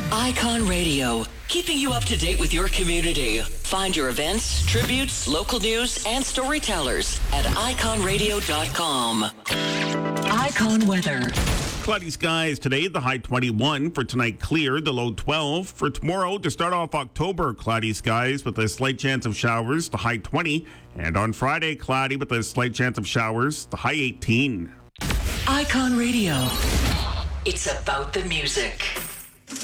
Icon Radio, keeping you up to date with your community. Find your events, tributes, local news, and storytellers at iconradio.com. Icon weather. Cloudy skies today, the high 21. For tonight, clear, the low 12. For tomorrow, to start off October, cloudy skies with a slight chance of showers, the high 20. And on Friday, cloudy with a slight chance of showers, the high 18. Icon Radio. It's about the music.